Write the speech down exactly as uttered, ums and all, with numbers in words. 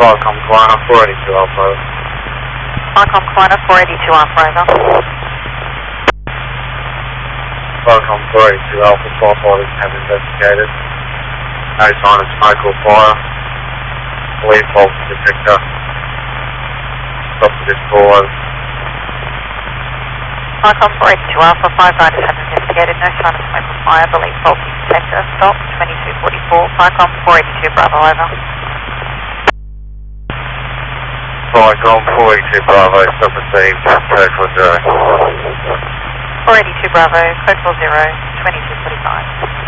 Falcom Kwana, four eighty-two Alpha. Falcom Kwana, four eighty-two Alpha, over. Falcom four eighty-two Alpha, fault holders have investigated. Nose on is smoke or fire. Believe fault detector. Stop the discord. Falcom four eighty-two Alpha, five riders have investigated. No sign of smoke or fire. Believe faulty detector. Stop, twenty-two forty-four. Falcom four eighty-two Bravo, over. Falcom four eighty-two Bravo, stop received. Code four zero. four eighty-two Bravo, code four zero, twenty-two forty-five.